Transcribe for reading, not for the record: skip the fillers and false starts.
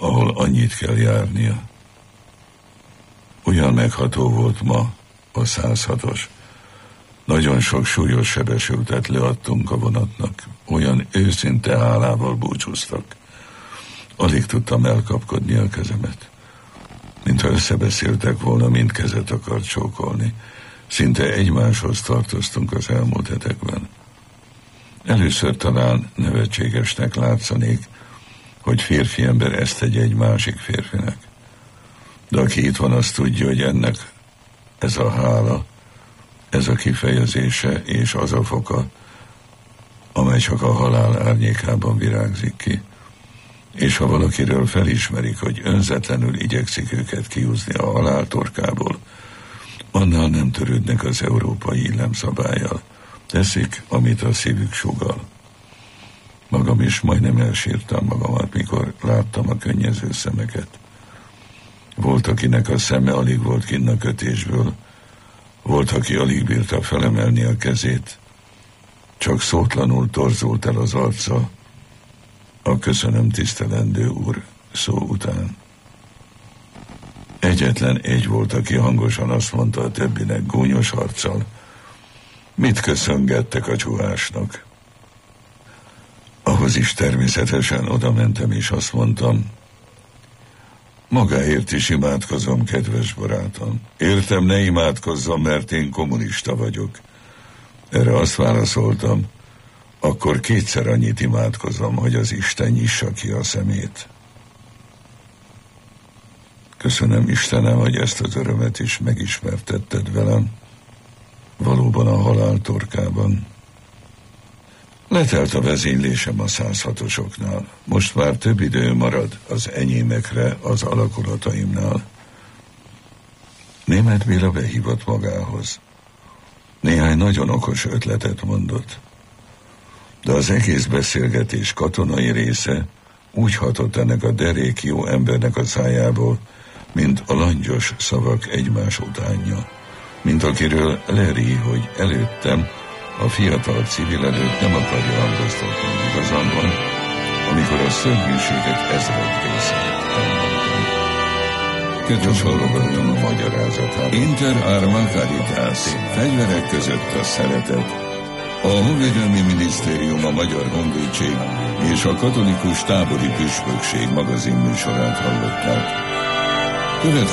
ahol annyit kell járnia. Olyan megható volt ma a 106-os. Nagyon sok súlyos sebesültet leadtunk a vonatnak. Olyan őszinte hálával búcsúztak. Alig tudtam elkapkodni a kezemet. Mintha összebeszéltek volna, mind kezet akart csókolni. Szinte egymáshoz tartoztunk az elmúlt hetekben. Először talán nevetségesnek látszanék, hogy férfi ember ezt tegye egy másik férfinek. De aki itt van, azt tudja, hogy ennek ez a hála, ez a kifejezése és az a foka, amely csak a halál árnyékában virágzik ki. És ha valakiről felismerik, hogy önzetlenül igyekszik őket kiúzni a halál torkából, annál nem törődnek az európai illemszabállyal. Teszik, amit a szívük sugall. Magam is majdnem elsírtam magamat, mikor láttam a könnyező szemeket. Volt, akinek a szeme alig volt kinn a kötésből, volt, aki alig bírta felemelni a kezét, csak szótlanul torzult el az arca a köszönöm tisztelendő úr szó után. Egyetlen egy volt, aki hangosan azt mondta a többinek gúnyos arccal: mit köszöngettek a csuhásnak? Ahhoz is természetesen oda mentem, és azt mondtam: magáért is imádkozom, kedves barátom. Értem, ne imádkozzam, mert én kommunista vagyok. Erre azt válaszoltam: akkor kétszer annyit imádkozom, hogy az Isten nyissa ki a szemét. Köszönöm, Istenem, hogy ezt az örömet is megismertetted velem. Valóban a halál torkában. Letelt a vezénylésem a 106-osoknál. Most már több idő marad az enyémekre az alakulataimnál. Németh Béla behívott magához. Néhány nagyon okos ötletet mondott, de az egész beszélgetés katonai része úgy hatott ennek a derék jó embernek a szájából, mint a langyos szavak egymás utánja, mint akiről leri, hogy előttem a fiatal civil előtt nem akarja hangoztatni, igazán van, amikor a szörnyűséget ezredrészét elmondtam. Köcsösolgattam a magyarázatát. Inter arma caritas, fegyverek között a szeretet. A Honvédelmi Minisztérium, a Magyar Honvédség és a Katolikus Tábori Püspökség magazinműsorát hallották.